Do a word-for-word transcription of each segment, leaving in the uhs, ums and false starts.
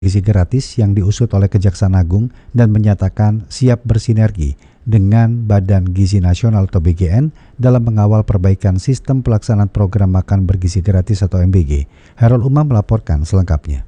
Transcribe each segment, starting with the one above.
gizi gratis yang diusut oleh Kejaksaan Agung dan menyatakan siap bersinergi dengan Badan Gizi Nasional atau B G N dalam mengawal perbaikan sistem pelaksanaan program makan bergizi gratis atau M B G. Hairul Umam melaporkan selengkapnya.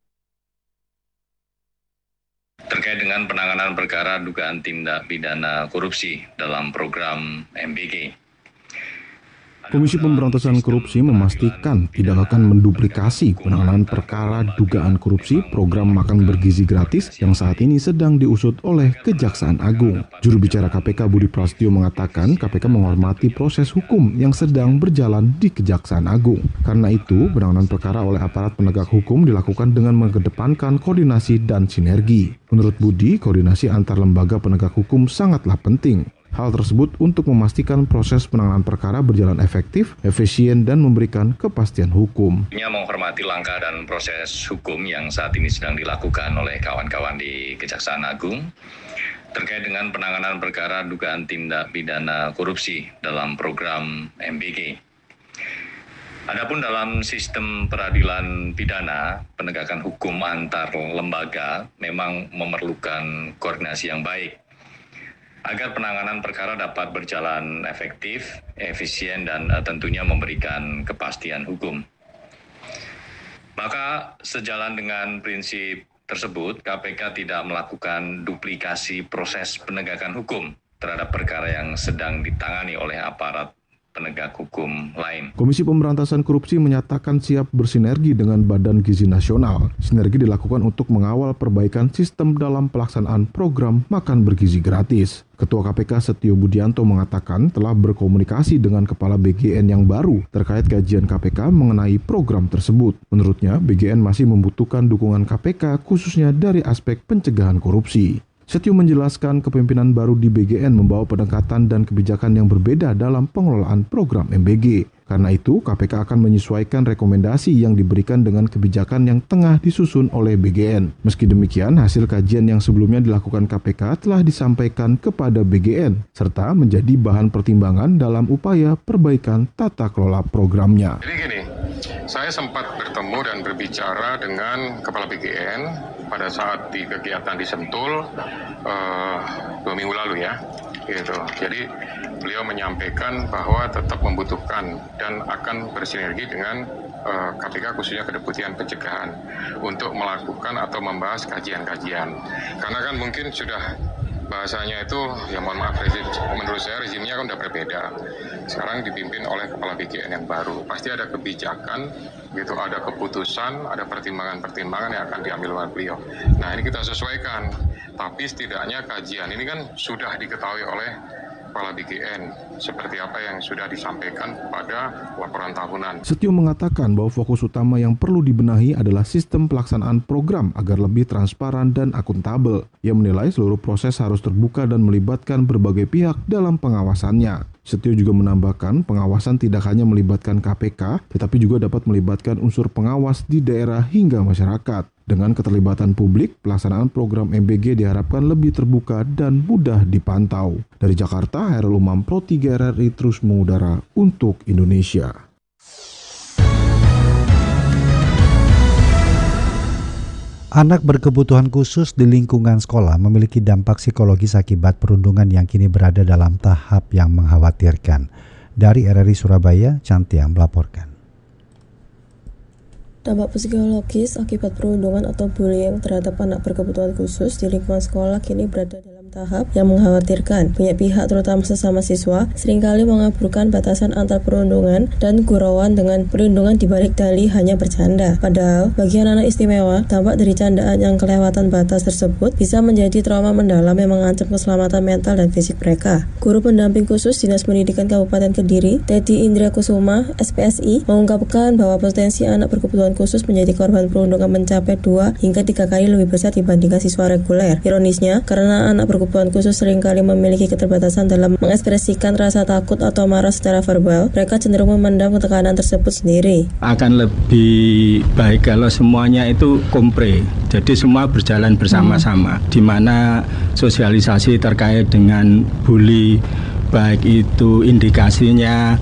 Terkait dengan penanganan perkara dugaan tindak pidana korupsi dalam program M B G. Komisi Pemberantasan Korupsi memastikan tidak akan menduplikasi penanganan perkara dugaan korupsi program makan bergizi gratis yang saat ini sedang diusut oleh Kejaksaan Agung. Juru bicara K P K Budi Prasetyo mengatakan K P K menghormati proses hukum yang sedang berjalan di Kejaksaan Agung. Karena itu, penanganan perkara oleh aparat penegak hukum dilakukan dengan mengedepankan koordinasi dan sinergi. Menurut Budi, koordinasi antar lembaga penegak hukum sangatlah penting. Hal tersebut untuk memastikan proses penanganan perkara berjalan efektif, efisien, dan memberikan kepastian hukum. Menghormati langkah dan proses hukum yang saat ini sedang dilakukan oleh kawan-kawan di Kejaksaan Agung terkait dengan penanganan perkara dugaan tindak pidana korupsi dalam program M B G. Adapun dalam sistem peradilan pidana, penegakan hukum antar lembaga memang memerlukan koordinasi yang baik agar penanganan perkara dapat berjalan efektif, efisien, dan uh, tentunya memberikan kepastian hukum. Maka sejalan dengan prinsip tersebut, K P K tidak melakukan duplikasi proses penegakan hukum terhadap perkara yang sedang ditangani oleh aparat penegak hukum lain. Komisi Pemberantasan Korupsi menyatakan siap bersinergi dengan Badan Gizi Nasional. Sinergi dilakukan untuk mengawal perbaikan sistem dalam pelaksanaan program makan bergizi gratis. Ketua K P K Setio Budianto mengatakan telah berkomunikasi dengan Kepala B G N yang baru terkait kajian K P K mengenai program tersebut. Menurutnya, B G N masih membutuhkan dukungan K P K khususnya dari aspek pencegahan korupsi. Setio menjelaskan kepemimpinan baru di B G N membawa pendekatan dan kebijakan yang berbeda dalam pengelolaan program M B G. Karena itu, K P K akan menyesuaikan rekomendasi yang diberikan dengan kebijakan yang tengah disusun oleh B G N. Meski demikian, hasil kajian yang sebelumnya dilakukan K P K telah disampaikan kepada B G N, serta menjadi bahan pertimbangan dalam upaya perbaikan tata kelola programnya. Jadi gini, saya sempat bertemu dan berbicara dengan Kepala B G N pada saat di kegiatan di Sentul uh, dua minggu lalu ya, gitu. Jadi beliau menyampaikan bahwa tetap membutuhkan dan akan bersinergi dengan uh, K P K khususnya Kedeputian Pencegahan untuk melakukan atau membahas kajian-kajian. Karena kan mungkin sudah bahasanya itu, ya mohon maaf, rezim, menurut saya rezimnya kan udah berbeda. Sekarang dipimpin oleh Kepala B G N yang baru. Pasti ada kebijakan, gitu, ada keputusan, ada pertimbangan-pertimbangan yang akan diambil oleh beliau. Nah, ini kita sesuaikan. Tapi setidaknya kajian ini kan sudah diketahui oleh Kepala B G N seperti apa yang sudah disampaikan pada laporan tahunan. Setio mengatakan bahwa fokus utama yang perlu dibenahi adalah sistem pelaksanaan program agar lebih transparan dan akuntabel. Ia menilai seluruh proses harus terbuka dan melibatkan berbagai pihak dalam pengawasannya. Setio juga menambahkan pengawasan tidak hanya melibatkan K P K, tetapi juga dapat melibatkan unsur pengawas di daerah hingga masyarakat. Dengan keterlibatan publik, pelaksanaan program M B G diharapkan lebih terbuka dan mudah dipantau. Dari Jakarta, Hairul Umam, Pro tiga R R I terus mengudara untuk Indonesia. Anak berkebutuhan khusus di lingkungan sekolah memiliki dampak psikologis akibat perundungan yang kini berada dalam tahap yang mengkhawatirkan. Dari R R I Surabaya, Cantiang melaporkan. Dampak psikologis akibat perundungan atau bullying terhadap anak berkebutuhan khusus di lingkungan sekolah kini berada dalam tahap yang mengkhawatirkan. Banyak pihak, terutama sesama siswa, seringkali mengaburkan batasan antar perundungan dan gurauan dengan perlindungan dibalik dalih hanya bercanda. Padahal, bagi anak istimewa, dampak dari candaan yang kelewatan batas tersebut bisa menjadi trauma mendalam yang mengancam keselamatan mental dan fisik mereka. Guru pendamping khusus Dinas Pendidikan Kabupaten Kediri, Teddy Indra Kusuma, S P S I, mengungkapkan bahwa potensi anak berkebutuhan khusus menjadi korban perundungan mencapai dua hingga tiga kali lebih besar dibandingkan siswa reguler. Ironisnya, karena anak berkebutuhan khusus seringkali memiliki keterbatasan dalam mengekspresikan rasa takut atau marah secara verbal, mereka cenderung memendam tekanan tersebut sendiri. Akan lebih baik kalau semuanya itu kompre, jadi semua berjalan bersama-sama, hmm. di mana sosialisasi terkait dengan bully, baik itu indikasinya,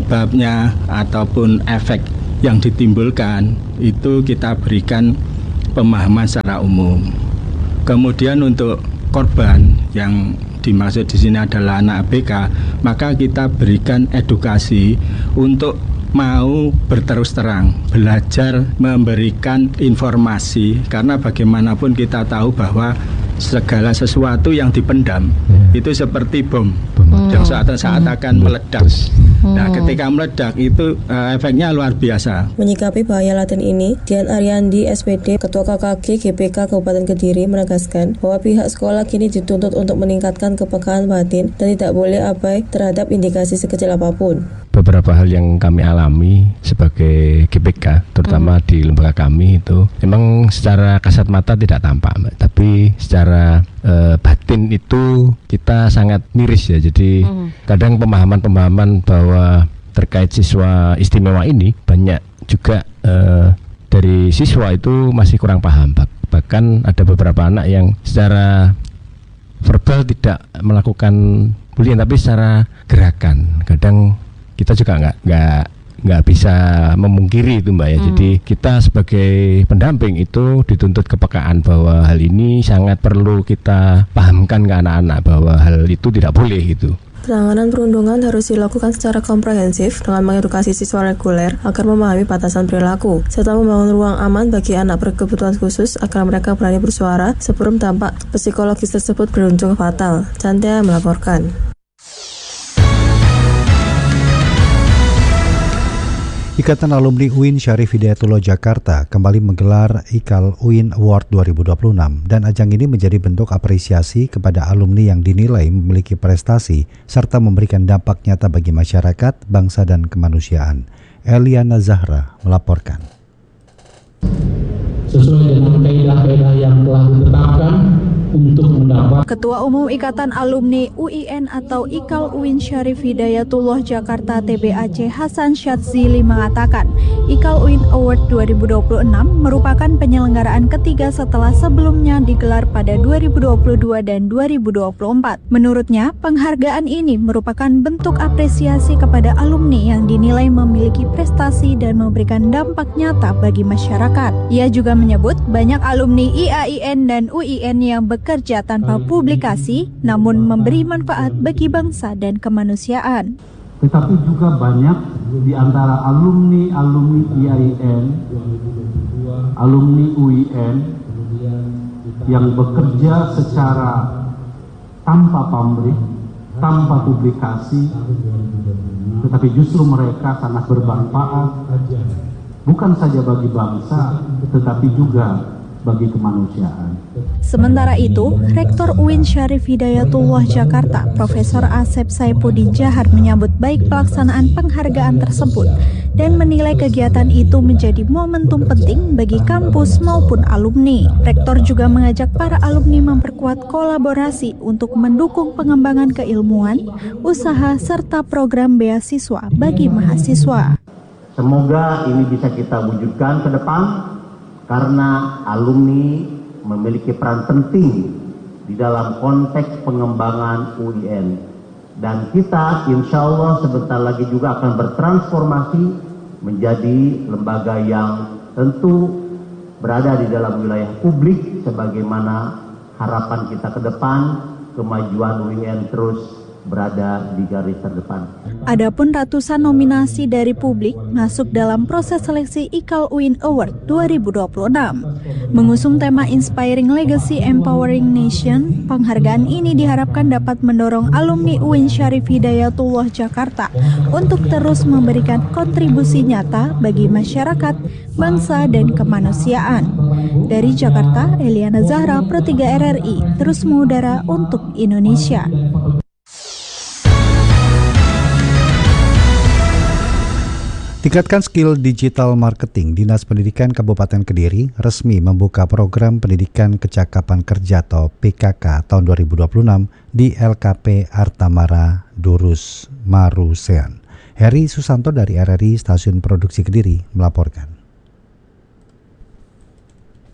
penyebabnya, ataupun efek yang ditimbulkan, itu kita berikan pemahaman secara umum. Kemudian untuk korban yang dimaksud di sini adalah anak A B K, maka kita berikan edukasi untuk mau berterus terang, belajar memberikan informasi, karena bagaimanapun kita tahu bahwa segala sesuatu yang dipendam hmm. itu seperti bom hmm. yang suatu saat hmm. akan meledak. Hmm. Nah, ketika meledak itu uh, efeknya luar biasa. Menyikapi bahaya laten ini, Dian Ariandi S P D, Ketua K K G G P K Kabupaten Kediri menegaskan bahwa pihak sekolah kini dituntut untuk meningkatkan kepekaan batin dan tidak boleh abai terhadap indikasi sekecil apapun. Beberapa hal yang kami alami sebagai G P K, terutama hmm. di lembaga kami itu, memang secara kasat mata tidak tampak, Mbak, tapi secara e, batin itu kita sangat miris ya. Jadi hmm. kadang pemahaman-pemahaman bahwa terkait siswa istimewa ini banyak juga e, dari siswa itu masih kurang paham. Bahkan ada beberapa anak yang secara verbal tidak melakukan bullying, tapi secara gerakan kadang kita juga nggak nggak nggak bisa memungkiri itu, Mbak ya. Hmm. Jadi kita sebagai pendamping itu dituntut kepekaan bahwa hal ini sangat perlu kita pahamkan ke anak-anak bahwa hal itu tidak boleh gitu. Penanganan perundungan harus dilakukan secara komprehensif dengan mengedukasi siswa reguler agar memahami batasan perilaku, serta membangun ruang aman bagi anak berkebutuhan khusus agar mereka berani bersuara sebelum dampak psikologis tersebut berujung fatal. Cantia melaporkan. Ikatan Alumni U I N Syarif Hidayatullah Jakarta kembali menggelar I K A L U I N Award dua ribu dua puluh enam dan ajang ini menjadi bentuk apresiasi kepada alumni yang dinilai memiliki prestasi serta memberikan dampak nyata bagi masyarakat, bangsa, dan kemanusiaan. Eliana Zahra melaporkan. Sesuai dengan kaidah-kaidah yang telah ditetapkan untuk mendapat. Ketua Umum Ikatan Alumni U I N atau I K A L U I N Syarif Hidayatullah Jakarta T B A C Hasan Syadzili mengatakan I K A L U I N Award dua ribu dua puluh enam merupakan penyelenggaraan ketiga setelah sebelumnya digelar pada dua ribu dua puluh dua dan dua ribu dua puluh empat. Menurutnya, penghargaan ini merupakan bentuk apresiasi kepada alumni yang dinilai memiliki prestasi dan memberikan dampak nyata bagi masyarakat. Ia juga menyebut banyak alumni I A I N dan U I N yang bekerja tanpa publikasi, namun memberi manfaat bagi bangsa dan kemanusiaan. Tetapi juga banyak di antara alumni-alumni I A I N, alumni U I N, yang bekerja secara tanpa pamrih, tanpa publikasi, tetapi justru mereka sangat bermanfaat, bukan saja bagi bangsa, tetapi juga bagi kemanusiaan. Sementara itu, Rektor U I N Syarif Hidayatullah Jakarta, Profesor Asep Saipuddin Jahar menyambut baik pelaksanaan penghargaan tersebut dan menilai kegiatan itu menjadi momentum penting bagi kampus maupun alumni. Rektor juga mengajak para alumni memperkuat kolaborasi untuk mendukung pengembangan keilmuan, usaha, serta program beasiswa bagi mahasiswa. Semoga ini bisa kita wujudkan ke depan karena alumni memiliki peran penting di dalam konteks pengembangan U I N. Dan kita insya Allah sebentar lagi juga akan bertransformasi menjadi lembaga yang tentu berada di dalam wilayah publik sebagaimana harapan kita ke depan, kemajuan U I N terus berada di garis terdepan. Adapun ratusan nominasi dari publik masuk dalam proses seleksi I K A L U I N Award dua ribu dua puluh enam. Mengusung tema Inspiring Legacy Empowering Nation, penghargaan ini diharapkan dapat mendorong alumni U I N Syarif Hidayatullah Jakarta untuk terus memberikan kontribusi nyata bagi masyarakat, bangsa, dan kemanusiaan. Dari Jakarta, Eliana Zahra, Pro tiga R R I, terus mengudara untuk Indonesia. Tingkatkan skill digital marketing, Dinas Pendidikan Kabupaten Kediri resmi membuka program pendidikan kecakapan kerja atau P K K tahun dua ribu dua puluh enam di L K P Artamara Durus Marusean. Heri Susanto dari R R I Stasiun Produksi Kediri melaporkan.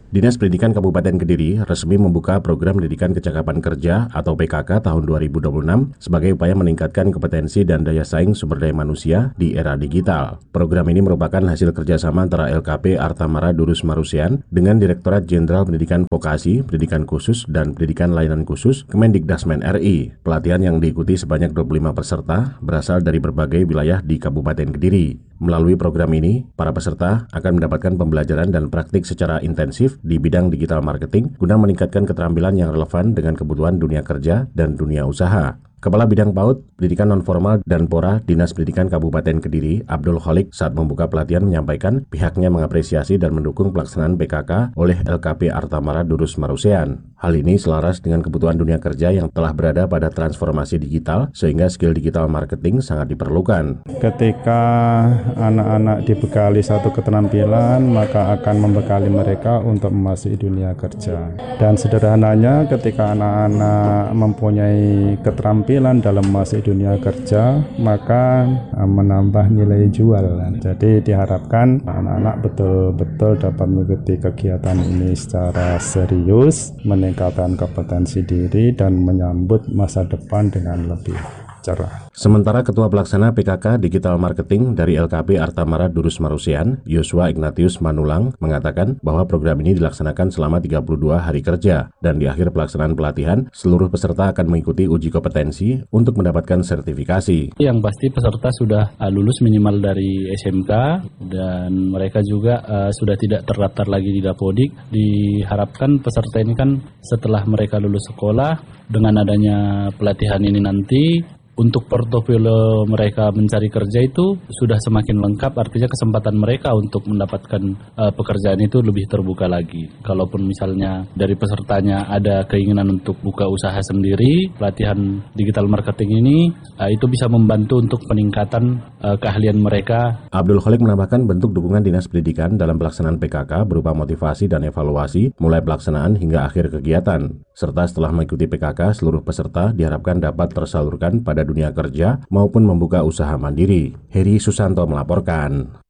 Dinas Pendidikan Kabupaten Kediri resmi membuka program pendidikan kecakapan kerja atau P K K tahun dua ribu dua puluh enam sebagai upaya meningkatkan kompetensi dan daya saing sumber daya manusia di era digital. Program ini merupakan hasil kerjasama antara L K P Artamara Durus Marusean dengan Direktorat Jenderal Pendidikan Vokasi, Pendidikan Khusus, dan Pendidikan Layanan Khusus Kemendikdasmen R I. Pelatihan yang diikuti sebanyak dua puluh lima peserta berasal dari berbagai wilayah di Kabupaten Kediri. Melalui program ini, para peserta akan mendapatkan pembelajaran dan praktik secara intensif di bidang digital marketing guna meningkatkan keterampilan yang relevan dengan kebutuhan dunia kerja dan dunia usaha. Kepala Bidang PAUD, Pendidikan Nonformal dan Pora Dinas Pendidikan Kabupaten Kediri, Abdul Kholik, saat membuka pelatihan menyampaikan pihaknya mengapresiasi dan mendukung pelaksanaan P K K oleh L K P Artamara Durus Marusean. Hal ini selaras dengan kebutuhan dunia kerja yang telah berada pada transformasi digital sehingga skill digital marketing sangat diperlukan. Ketika anak-anak dibekali satu keterampilan, maka akan membekali mereka untuk memasuki dunia kerja. Dan sederhananya ketika anak-anak mempunyai keterampilan dalam masuk dunia kerja, maka menambah nilai jual. Jadi diharapkan anak-anak betul-betul dapat mengikuti kegiatan ini secara serius, meningkatkan kompetensi diri dan menyambut masa depan dengan lebih cerah. Sementara Ketua Pelaksana P K K Digital Marketing dari L K P Artamara Durus Marusean, Yosua Ignatius Manulang, mengatakan bahwa program ini dilaksanakan selama tiga puluh dua hari kerja dan di akhir pelaksanaan pelatihan, seluruh peserta akan mengikuti uji kompetensi untuk mendapatkan sertifikasi. Yang pasti peserta sudah uh, lulus minimal dari S M K dan mereka juga uh, sudah tidak terdaftar lagi di Dapodik. Diharapkan peserta ini kan setelah mereka lulus sekolah, dengan adanya pelatihan ini nanti, untuk portofolio mereka mencari kerja itu sudah semakin lengkap, artinya kesempatan mereka untuk mendapatkan uh, pekerjaan itu lebih terbuka lagi. Kalaupun misalnya dari pesertanya ada keinginan untuk buka usaha sendiri, pelatihan digital marketing ini uh, itu bisa membantu untuk peningkatan uh, keahlian mereka. Abdul Kholik menambahkan bentuk dukungan Dinas Pendidikan dalam pelaksanaan P K K berupa motivasi dan evaluasi mulai pelaksanaan hingga akhir kegiatan. Serta setelah mengikuti P K K, seluruh peserta diharapkan dapat tersalurkan pada dunia kerja maupun membuka usaha mandiri. Heri Susanto melaporkan.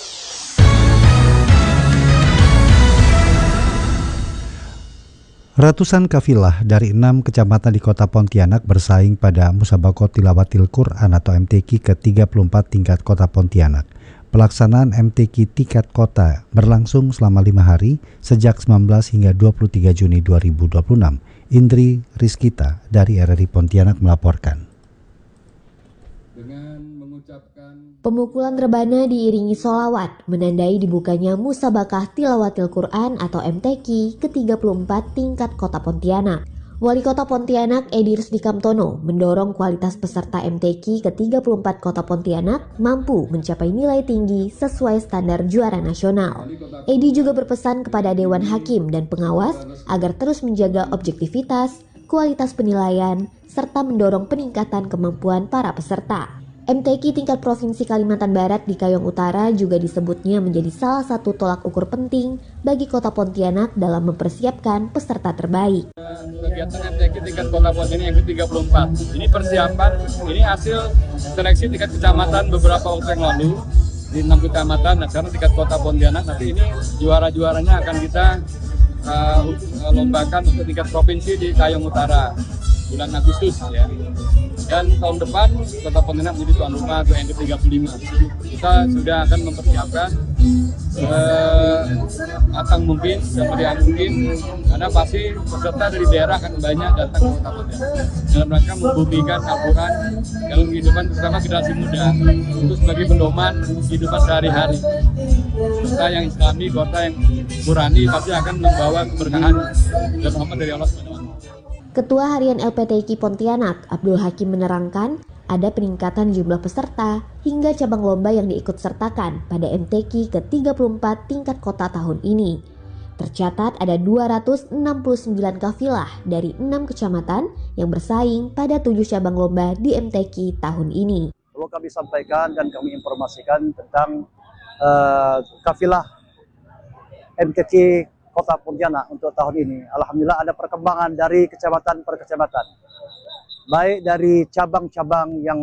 Ratusan kafilah dari enam kecamatan di Kota Pontianak bersaing pada Musabaqah Tilawatil Quran atau M T Q ke tiga puluh empat tingkat Kota Pontianak. Pelaksanaan M T Q tingkat kota berlangsung selama lima hari sejak sembilan belas hingga dua puluh tiga Juni dua ribu dua puluh enam. Indri Rizkita dari R R I Pontianak melaporkan. Pemukulan rebana diiringi sholawat menandai dibukanya Musabaqah Tilawatil Quran atau M T Q ke tiga puluh empat tingkat Kota Pontianak. Wali Kota Pontianak Edi Rusdikamtono mendorong kualitas peserta M T Q ke tiga puluh empat Kota Pontianak mampu mencapai nilai tinggi sesuai standar juara nasional. Edi juga berpesan kepada Dewan Hakim dan pengawas agar terus menjaga objektivitas, kualitas penilaian, serta mendorong peningkatan kemampuan para peserta. M T Q tingkat Provinsi Kalimantan Barat di Kayong Utara juga disebutnya menjadi salah satu tolak ukur penting bagi Kota Pontianak dalam mempersiapkan peserta terbaik. Kegiatan M T Q tingkat Kota Pontianak yang ke tiga puluh empat. Ini persiapan, ini hasil seleksi tingkat kecamatan beberapa waktu yang lalu di enam kecamatan. Nah, sekarang tingkat Kota Pontianak, nanti ini juara-juaranya akan kita uh, lombakan untuk tingkat provinsi di Kayong Utara bulan Agustus ya. Dan tahun depan Kota Pontianak menjadi tuan rumah untuk yang ke tiga puluh lima. Kita sudah akan mempersiapkan eh, matang mungkin, semeriah mungkin, karena pasti peserta dari daerah akan banyak datang ke Kota Pontianak dalam rangka membuktikan Al-Quran dalam kehidupan terutama generasi muda itu sebagai pedoman kehidupan sehari-hari. Kota yang Islami, kota yang Qurani pasti akan membawa keberkahan dan rahmat dari Allah subhanahu wa taala. Ketua Harian L P T Q Pontianak, Abdul Hakim menerangkan ada peningkatan jumlah peserta hingga cabang lomba yang diikutsertakan pada M T Q ke tiga puluh empat tingkat kota tahun ini. Tercatat ada dua ratus enam puluh sembilan kafilah dari enam kecamatan yang bersaing pada tujuh cabang lomba di M T Q tahun ini. Perlu kami sampaikan dan kami informasikan tentang uh, kafilah M T Q Kota Pontianak untuk tahun ini. Alhamdulillah ada perkembangan dari kecamatan per kecamatan. Baik dari cabang-cabang yang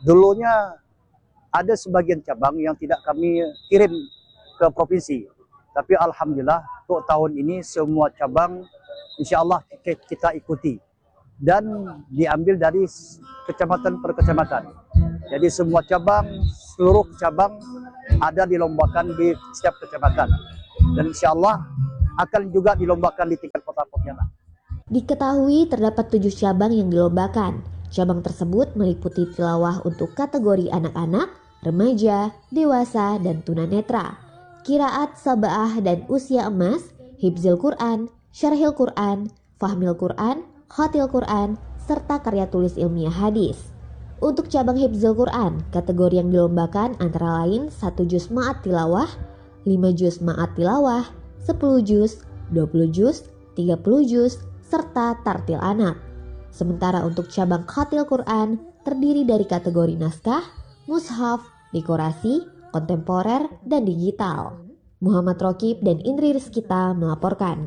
dulunya ada sebagian cabang yang tidak kami kirim ke provinsi. Tapi alhamdulillah untuk tahun ini semua cabang insya Allah kita ikuti dan diambil dari kecamatan per kecamatan. Jadi semua cabang, seluruh cabang ada dilombakan di setiap kecamatan. Dan insya Allah akan juga dilombakan di tingkat Kota Pontianak. Diketahui terdapat tujuh cabang yang dilombakan. Cabang tersebut meliputi tilawah untuk kategori anak-anak, remaja, dewasa, dan tunanetra, qiraat sab'ah dan usia emas, hifzil Quran, syarhil Quran, fahmil Quran, khatil Quran, serta karya tulis ilmiah hadis. Untuk cabang hifzil Quran, kategori yang dilombakan antara lain satu juz ma'at tilawah, lima juz ma'at tilawah, sepuluh juz, dua puluh juz, tiga puluh juz, serta tartil anak. Sementara untuk cabang khatil Quran terdiri dari kategori naskah, mushaf, dekorasi, kontemporer, dan digital. Muhammad Rokib dan Indri Rizkita melaporkan.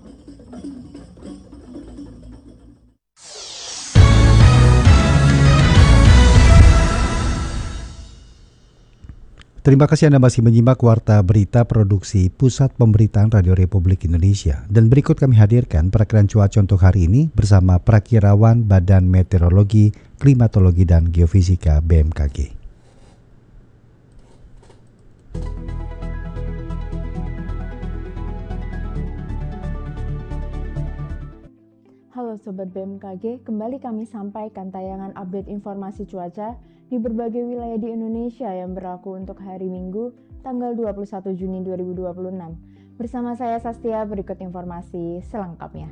Terima kasih Anda masih menyimak Warta Berita Produksi Pusat Pemberitaan Radio Republik Indonesia. Dan berikut kami hadirkan perakiran cuaca untuk hari ini bersama Prakirawan Badan Meteorologi, Klimatologi, dan Geofisika B M K G. Halo Sobat B M K G, kembali kami sampaikan tayangan update informasi cuaca di berbagai wilayah di Indonesia yang berlaku untuk hari Minggu, tanggal dua puluh satu Juni dua ribu dua puluh enam. Bersama saya Sastia, berikut informasi selengkapnya.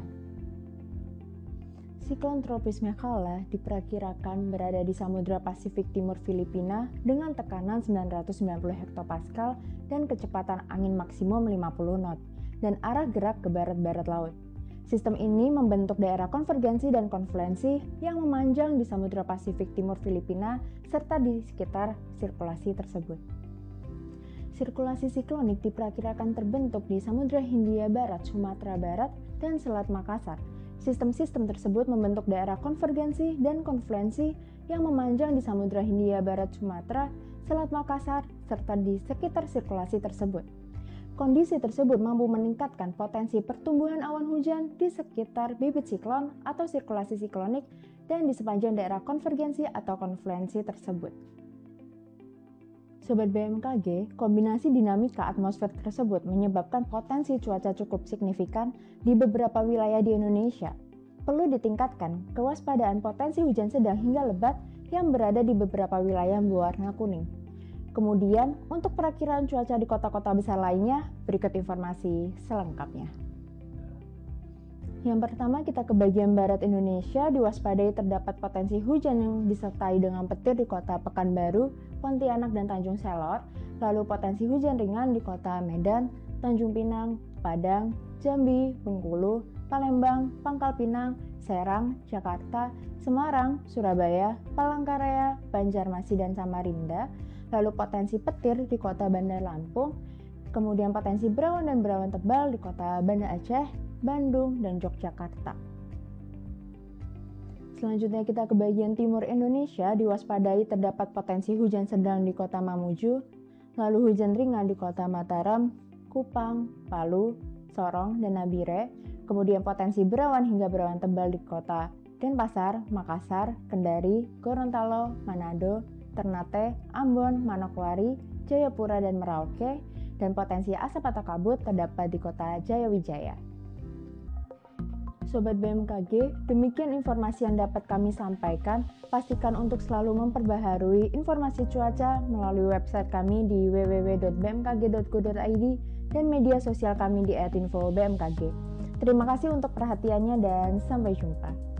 Siklon tropis Mekhala diperkirakan berada di Samudra Pasifik Timur Filipina dengan tekanan sembilan ratus sembilan puluh hektopascal dan kecepatan angin maksimum lima puluh knot dan arah gerak ke barat-barat laut. Sistem ini membentuk daerah konvergensi dan konfluensi yang memanjang di Samudra Pasifik Timur Filipina serta di sekitar sirkulasi tersebut. Sirkulasi siklonik diperkirakan terbentuk di Samudra Hindia Barat, Sumatera Barat, dan Selat Makassar. Sistem-sistem tersebut membentuk daerah konvergensi dan konfluensi yang memanjang di Samudra Hindia Barat, Sumatera, Selat Makassar, serta di sekitar sirkulasi tersebut. Kondisi tersebut mampu meningkatkan potensi pertumbuhan awan hujan di sekitar bibit siklon atau sirkulasi siklonik dan di sepanjang daerah konvergensi atau konfluensi tersebut. Sobat B M K G, kombinasi dinamika atmosfer tersebut menyebabkan potensi cuaca cukup signifikan di beberapa wilayah di Indonesia. Perlu ditingkatkan kewaspadaan potensi hujan sedang hingga lebat yang berada di beberapa wilayah berwarna kuning. Kemudian, untuk perakiraan cuaca di kota-kota besar lainnya, berikut informasi selengkapnya. Yang pertama, kita ke bagian barat Indonesia, diwaspadai terdapat potensi hujan yang disertai dengan petir di kota Pekanbaru, Pontianak, dan Tanjung Selor, lalu potensi hujan ringan di kota Medan, Tanjung Pinang, Padang, Jambi, Bengkulu, Palembang, Pangkal Pinang, Serang, Jakarta, Semarang, Surabaya, Palangkaraya, Banjarmasin, dan Samarinda, lalu potensi petir di kota Bandar Lampung, kemudian potensi berawan dan berawan tebal di kota Banda Aceh, Bandung, dan Yogyakarta. Selanjutnya kita ke bagian timur Indonesia, diwaspadai terdapat potensi hujan sedang di kota Mamuju, lalu hujan ringan di kota Mataram, Kupang, Palu, Sorong, dan Nabire, kemudian potensi berawan hingga berawan tebal di kota Denpasar, Makassar, Kendari, Gorontalo, Manado, Ternate, Ambon, Manokwari, Jayapura, dan Merauke, dan potensi asap atau kabut terdapat di kota Jayawijaya. Sobat B M K G, demikian informasi yang dapat kami sampaikan. Pastikan untuk selalu memperbaharui informasi cuaca melalui website kami di w w w dot b m k g dot go dot i d dan media sosial kami di et info b m k g. Terima kasih untuk perhatiannya dan sampai jumpa.